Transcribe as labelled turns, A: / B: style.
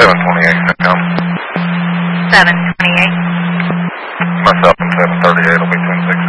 A: 728 come.
B: 728.
A: Myself and 738 will be 10-6.